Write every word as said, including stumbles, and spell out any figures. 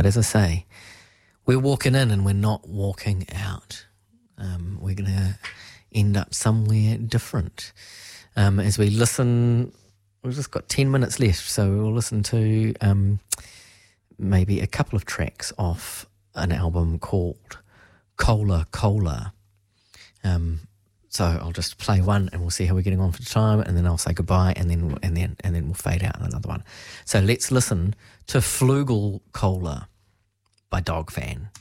But as I say, we're walking in and we're not walking out. Um, we're going to end up somewhere different. Um, as we listen, we've just got ten minutes left, so we'll listen to um, maybe a couple of tracks off an album called Cola Cola. Um, so I'll just play one and we'll see how we're getting on for time, and then I'll say goodbye, and then and then and then we'll fade out on another one. So let's listen to Flugel Cola by Dog Fan.